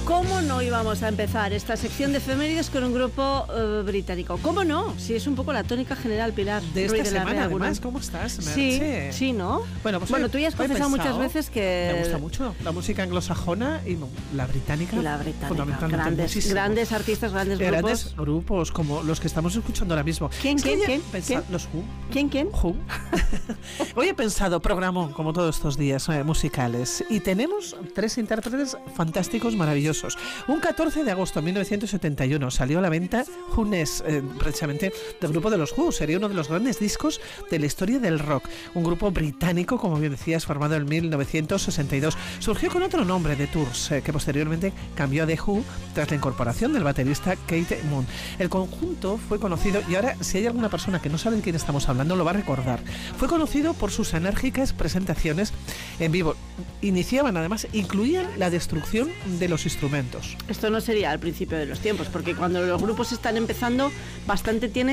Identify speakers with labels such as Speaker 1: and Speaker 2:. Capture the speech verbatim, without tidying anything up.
Speaker 1: ¿Cómo no íbamos a empezar esta sección de efemérides con un grupo uh, británico? ¿Cómo no? Si es un poco la tónica general, Pilar.
Speaker 2: De esta
Speaker 1: de
Speaker 2: semana, además, ¿cómo estás, Merche?
Speaker 1: Sí, sí, ¿no?
Speaker 2: Bueno, pues
Speaker 1: bueno
Speaker 2: hoy,
Speaker 1: tú ya has confesado muchas veces que...
Speaker 2: Me gusta mucho la música anglosajona y no, la británica.
Speaker 1: Y la británica,
Speaker 2: fundamentalmente
Speaker 1: grandes,
Speaker 2: muchísimo.
Speaker 1: grandes artistas, grandes grupos.
Speaker 2: Grandes grupos, como los que estamos escuchando ahora mismo.
Speaker 1: ¿Quién,
Speaker 2: es
Speaker 1: quién, quién?
Speaker 2: Pensado,
Speaker 1: ¿Quién?
Speaker 2: Los Who.
Speaker 1: ¿Quién, quién?
Speaker 2: Who. Hoy he pensado programón, como todos estos días eh, musicales, y tenemos tres intérpretes fantásticos, maravillosos. Un catorce de agosto de mil novecientos setenta y uno salió a la venta Who Next, eh, precisamente del grupo de los Who. Sería uno de los grandes discos de la historia del rock. Un grupo británico, como bien decías, formado en mil novecientos sesenta y dos. Surgió con otro nombre, The Tours, eh, que posteriormente cambió a The Who tras la incorporación del baterista Keith Moon. El conjunto fue conocido, y ahora si hay alguna persona que no sabe de quién estamos hablando, lo va a recordar. Fue conocido por sus enérgicas presentaciones en vivo. Iniciaban, además, incluían la destrucción de los instrumentos.
Speaker 1: Esto no sería al principio de los tiempos, porque cuando los grupos están empezando, bastante tienen